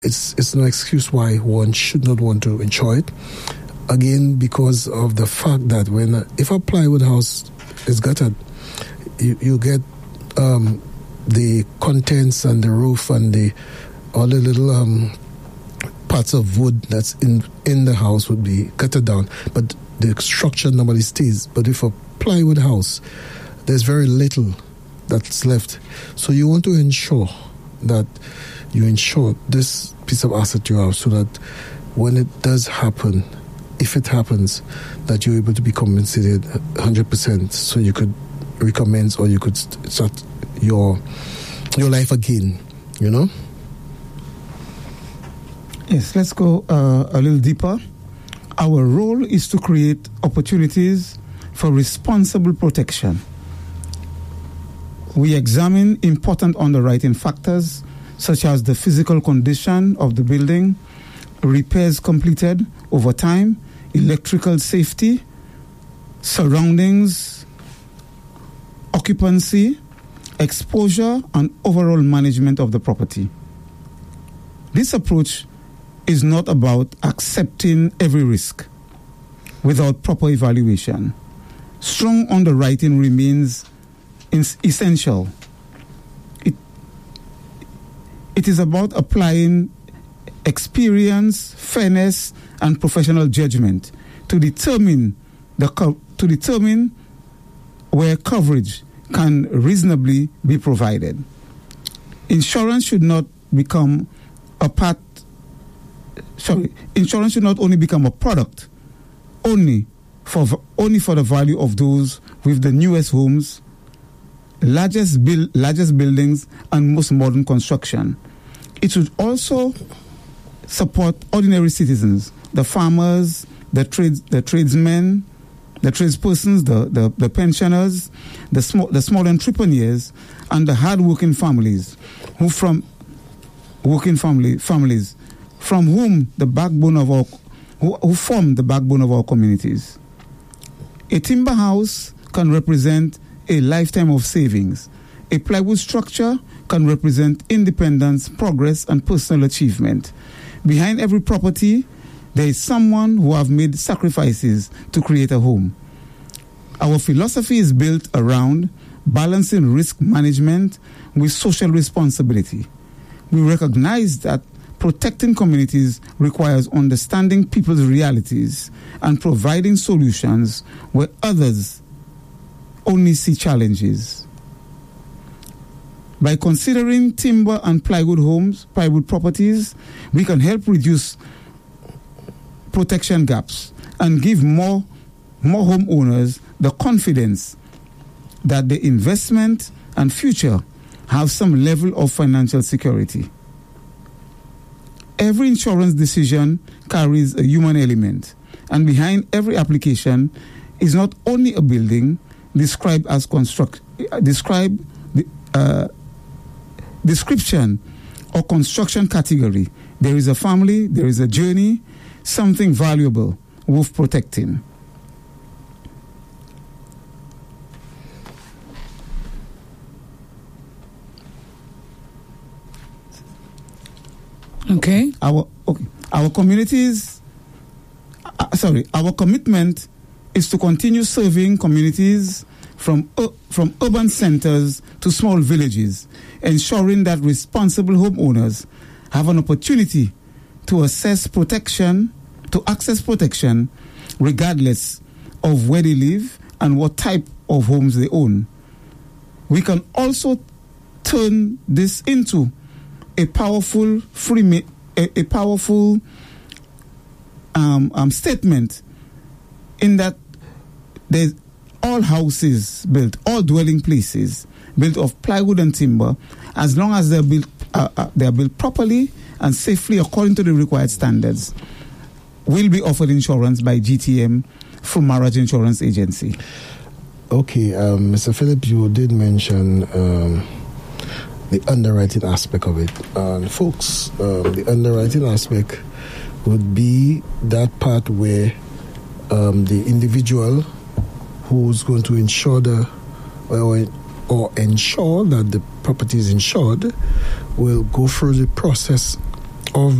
it's no excuse why one should not want to insure it. Again, because of the fact that if a plywood house is gutted, you get the contents and the roof and all the little parts of wood that's in the house would be gutted down, but the structure normally stays. But if a plywood house, there's very little that's left. So you want to ensure that you insure this piece of asset you have, so that when it does happen, if it happens, that you're able to be compensated 100%, so you could recommence or you could start your life again, you know? Yes, let's go a little deeper. Our role is to create opportunities for responsible protection. We examine important underwriting factors such as the physical condition of the building, repairs completed over time, electrical safety, surroundings, occupancy, exposure, and overall management of the property. This approach is not about accepting every risk without proper evaluation. Strong underwriting remains essential. It is about applying experience, fairness, and professional judgment to determine where coverage can reasonably be provided. Insurance should not become insurance should not only become a product only for the value of those with the newest homes, largest buildings, and most modern construction. It should also support ordinary citizens, the farmers, the tradesmen, the tradespersons, the pensioners, the small entrepreneurs, and the hard-working families from whom the backbone of who form the backbone of our communities. A timber house can represent a lifetime of savings. A plywood structure can represent independence, progress, and personal achievement. Behind every property, there is someone who have made sacrifices to create a home. Our philosophy is built around balancing risk management with social responsibility. We recognize that protecting communities requires understanding people's realities and providing solutions where others only see challenges. By considering timber and plywood properties, we can help reduce protection gaps and give more homeowners the confidence that the investment and future have some level of financial security. Every insurance decision carries a human element, and behind every application is not only a building described as description or construction category. There is a family, there is a journey, something valuable worth protecting. Okay. Our communities. Our commitment is to continue serving communities from urban centers to small villages, ensuring that responsible homeowners have an opportunity to access protection regardless of where they live and what type of homes they own. We can also turn this into a powerful statement in that there's all houses built, all dwelling places built of plywood and timber, as long as they're built properly and safely according to the required standards, will be offered insurance by GTM through Marriage Insurance Agency. Okay, Mr. Philip, you did mention the underwriting aspect of it. Folks, the underwriting aspect would be that part where the individual who's going to insure or ensure that the property is insured will go through the process of